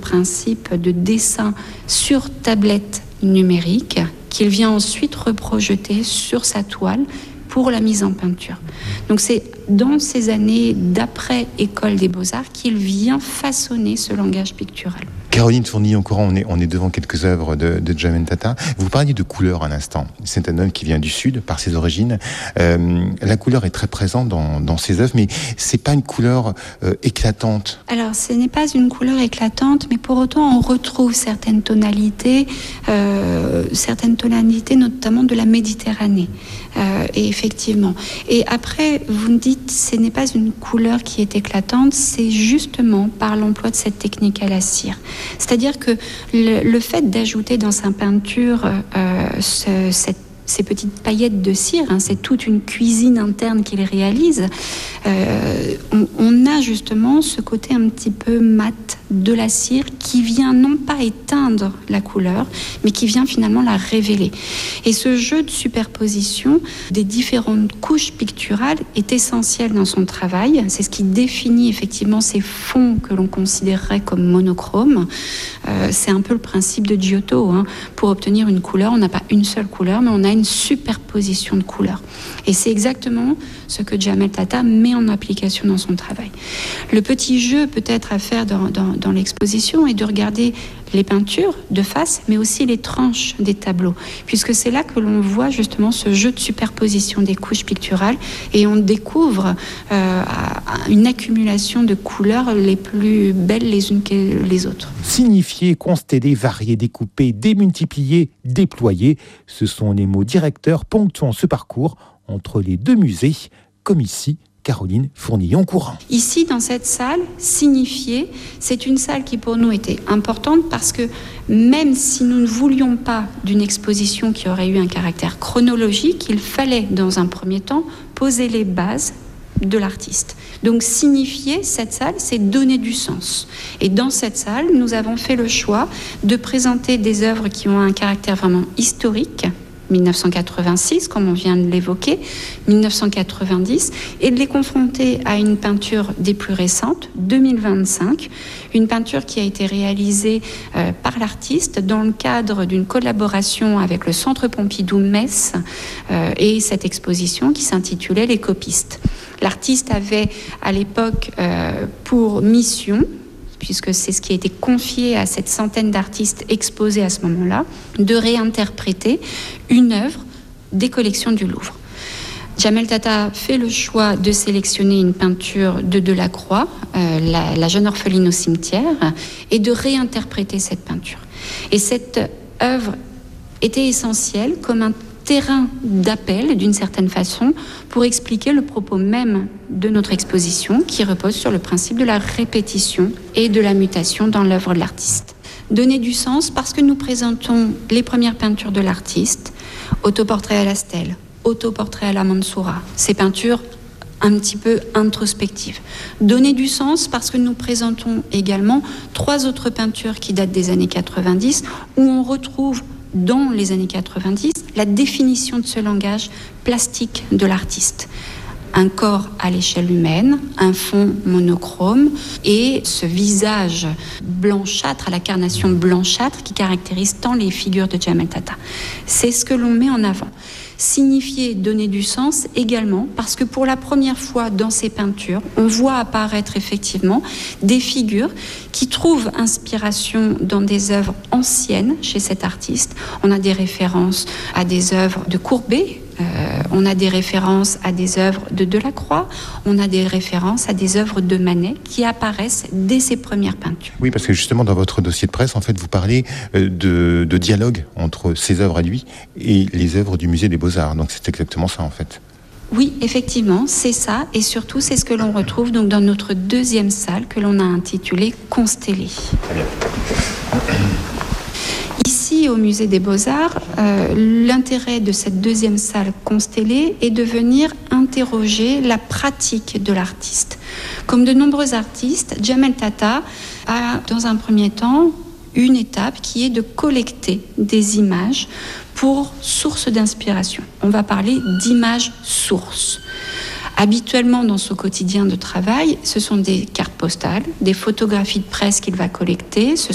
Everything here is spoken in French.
principe de dessin sur tablette numérique qu'il vient ensuite reprojeter sur sa toile pour la mise en peinture. Donc c'est dans ces années d'après-école des Beaux-Arts qu'il vient façonner ce langage pictural. Caroline Fournier-Courant, on est devant quelques œuvres de Jamel Tata. Vous parliez de couleur à l'instant. C'est un homme qui vient du Sud, par ses origines. La couleur est très présente dans ses œuvres, mais c'est pas une couleur éclatante. Alors, ce n'est pas une couleur éclatante, mais pour autant, on retrouve certaines tonalités notamment de la Méditerranée. Et effectivement. Et après, vous me dites, ce n'est pas une couleur qui est éclatante, c'est justement par l'emploi de cette technique à la cire. C'est-à-dire que le fait d'ajouter dans sa peinture ces petites paillettes de cire, c'est toute une cuisine interne qu'il réalise, on a justement ce côté un petit peu mat de la cire qui vient non pas éteindre la couleur, mais qui vient finalement la révéler. Et ce jeu de superposition des différentes couches picturales est essentiel dans son travail. C'est ce qui définit effectivement ces fonds que l'on considérerait comme monochromes. C'est un peu le principe de Giotto. Pour obtenir une couleur, on n'a pas une seule couleur, mais on a une superposition de couleurs. Et c'est exactement ce que Jamel Tata met en application dans son travail. Le petit jeu peut-être à faire dans l'exposition est de regarder les peintures de face, mais aussi les tranches des tableaux, puisque c'est là que l'on voit justement ce jeu de superposition des couches picturales et on découvre une accumulation de couleurs les plus belles les unes que les autres. Signifier, consteller, varier, découper, démultiplier, déployer, ce sont les mots directeurs ponctuant ce parcours entre les deux musées, comme ici, Caroline Fournier-Courant. Ici, dans cette salle, signifier, c'est une salle qui pour nous était importante parce que même si nous ne voulions pas d'une exposition qui aurait eu un caractère chronologique, il fallait dans un premier temps poser les bases de l'artiste. Donc signifier cette salle, c'est donner du sens. Et dans cette salle, nous avons fait le choix de présenter des œuvres qui ont un caractère vraiment historique, 1986, comme on vient de l'évoquer, 1990, et de les confronter à une peinture des plus récentes, 2025, une peinture qui a été réalisée par l'artiste dans le cadre d'une collaboration avec le Centre Pompidou-Metz et cette exposition qui s'intitulait Les Copistes. L'artiste avait à l'époque pour mission, puisque c'est ce qui a été confié à cette centaine d'artistes exposés à ce moment-là, de réinterpréter une œuvre des collections du Louvre. Jamel Tata fait le choix de sélectionner une peinture de Delacroix, la jeune orpheline au cimetière, et de réinterpréter cette peinture. Et cette œuvre était essentielle comme un terrain d'appel, d'une certaine façon, pour expliquer le propos même de notre exposition, qui repose sur le principe de la répétition et de la mutation dans l'œuvre de l'artiste. Donner du sens parce que nous présentons les premières peintures de l'artiste, autoportrait à la stèle, autoportrait à la Mansoura, ces peintures un petit peu introspectives. Donner du sens parce que nous présentons également 3 autres peintures qui datent des années 90, où on retrouve dans les années 90, la définition de ce langage plastique de l'artiste. Un corps à l'échelle humaine, un fond monochrome et ce visage blanchâtre, à la carnation blanchâtre qui caractérise tant les figures de Jamel Tata. C'est ce que l'on met en avant. Signifier, donner du sens également, parce que pour la première fois dans ces peintures, on voit apparaître effectivement des figures qui trouvent inspiration dans des œuvres anciennes chez cet artiste. On a des références à des œuvres de Courbet, on a des références à des œuvres de Delacroix, on a des références à des œuvres de Manet qui apparaissent dès ses premières peintures. Oui, parce que justement dans votre dossier de presse, en fait, vous parlez de dialogue entre ses œuvres à lui et les œuvres du musée des Beaux-Arts. Donc c'est exactement ça en fait. Oui, effectivement, c'est ça, et surtout c'est ce que l'on retrouve donc dans notre deuxième salle que l'on a intitulée Constellée. Très bien. Ici, au musée des Beaux-Arts, l'intérêt de cette deuxième salle Constellée est de venir interroger la pratique de l'artiste. Comme de nombreux artistes, Jamel Tata a, dans un premier temps, une étape qui est de collecter des images pour source d'inspiration. On va parler d'images sources. Habituellement, dans son quotidien de travail, ce sont des cartes postales, des photographies de presse qu'il va collecter, ce